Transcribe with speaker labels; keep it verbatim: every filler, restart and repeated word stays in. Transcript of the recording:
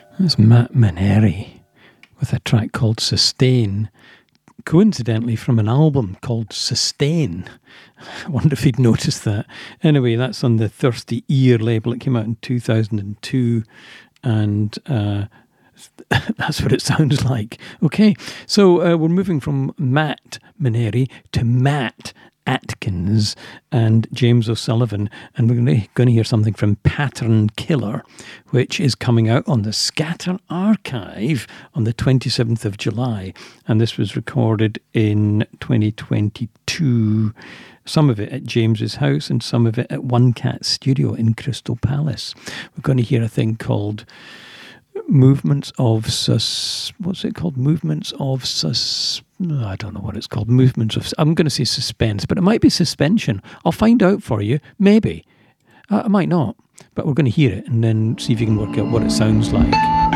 Speaker 1: That's Matt Maneri with a track called Sustain, coincidentally from an album called Sustain. I wonder if he'd noticed that. Anyway, that's on the Thirsty Ear label. It came out in two thousand two, and uh, that's what it sounds like. Okay, so uh, we're moving from Matt Maneri to Matt Atkins and James O'Sullivan, and we're going to hear something from Pattern Killer, which is coming out on the Scatter Archive on the twenty-seventh of July, and this was recorded in twenty twenty-two, some of it at James's house and some of it at One Cat Studio in Crystal Palace. We're going to hear a thing called Movements of sus... What's it called? Movements of sus... I don't know what it's called. Movements of... I'm going to say suspense, but it might be suspension. I'll find out for you. Maybe. Uh, I might not. But we're going to hear it and then see if you can work out what it sounds like.